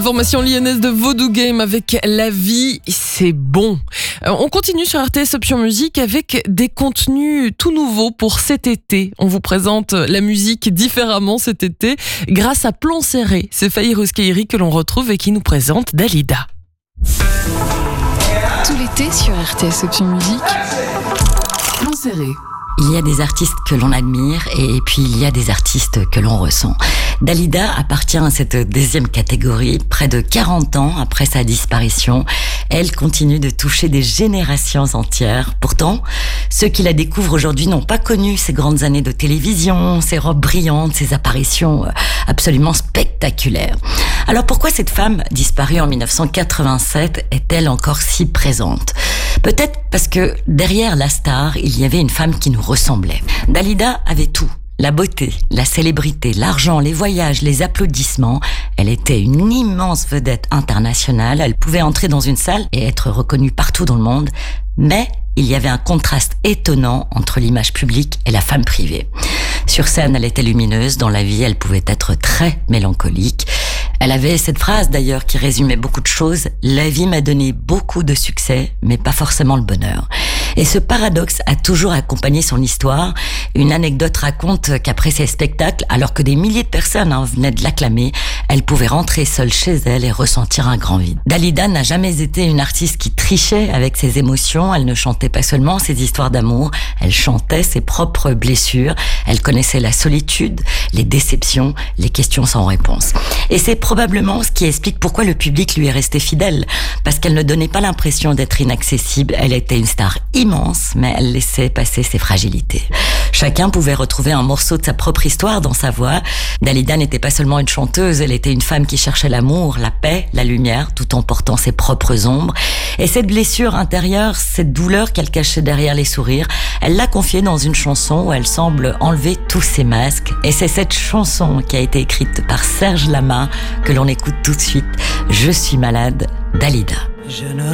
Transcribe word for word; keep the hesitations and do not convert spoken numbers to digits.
Formation lyonnaise de Vodou Game avec La vie, c'est bon. On continue sur R T S Option Musique avec des contenus tout nouveaux pour cet été. On vous présente la musique différemment cet été grâce à Plan Serré. C'est Faïrouz Kairi que l'on retrouve et qui nous présente Dalida. Tout l'été sur R T S Option Musique, Plan Serré. Il y a des artistes que l'on admire et puis il y a des artistes que l'on ressent. Dalida appartient à cette deuxième catégorie. Près de quarante ans après sa disparition, elle continue de toucher des générations entières. Pourtant, ceux qui la découvrent aujourd'hui n'ont pas connu ses grandes années de télévision, ses robes brillantes, ses apparitions absolument spectaculaires. Alors pourquoi cette femme, disparue en dix-neuf cent quatre-vingt-sept, est-elle encore si présente ? Peut-être parce que derrière la star, il y avait une femme qui nous ressemblait. Dalida avait tout. La beauté, la célébrité, l'argent, les voyages, les applaudissements. Elle était une immense vedette internationale. Elle pouvait entrer dans une salle et être reconnue partout dans le monde. Mais il y avait un contraste étonnant entre l'image publique et la femme privée. Sur scène, elle était lumineuse. Dans la vie, elle pouvait être très mélancolique. Elle avait cette phrase d'ailleurs qui résumait beaucoup de choses. La vie m'a donné beaucoup de succès, mais pas forcément le bonheur. Et ce paradoxe a toujours accompagné son histoire. Une anecdote raconte qu'après ses spectacles, alors que des milliers de personnes hein, venaient de l'acclamer, elle pouvait rentrer seule chez elle et ressentir un grand vide. Dalida n'a jamais été une artiste qui trichait avec ses émotions. Elle ne chantait pas seulement ses histoires d'amour, elle chantait ses propres blessures. Elle connaissait la solitude, les déceptions, les questions sans réponse. Et c'est probablement ce qui explique pourquoi le public lui est resté fidèle. Parce qu'elle ne donnait pas l'impression d'être inaccessible. Elle était une star immense, mais elle laissait passer ses fragilités. Chacun pouvait retrouver un morceau de sa propre histoire dans sa voix. Dalida n'était pas seulement une chanteuse, elle était une femme qui cherchait l'amour, la paix, la lumière, tout en portant ses propres ombres. Et cette blessure intérieure, cette douleur qu'elle cachait derrière les sourires, elle l'a confiée dans une chanson où elle semble enlever tous ses masques. Et c'est cette chanson qui a été écrite par Serge Lama que l'on écoute tout de suite. Je suis malade, Dalida. Je ne